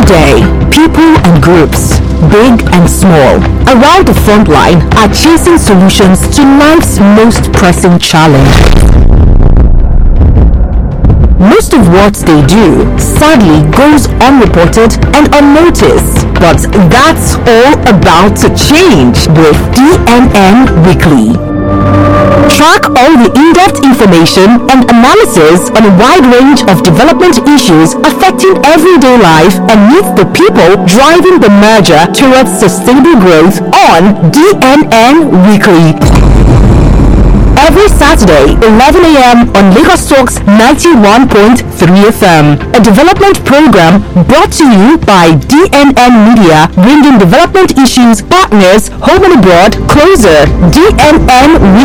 day, people and groups, big and small, around the front line are chasing solutions to life's most pressing challenges. Most of what they do, sadly, goes unreported and unnoticed. But that's all about to change with DNN Weekly. Track all the in-depth information and analysis on a wide range of development issues affecting everyday life and meet the people driving the merger towards sustainable growth on DNN Weekly. Every Saturday, 11 a.m. on Lagos Talks 91.3 FM. A development program brought to you by DNN Media, bringing development issues, partners, home and abroad closer. DNN Weekly.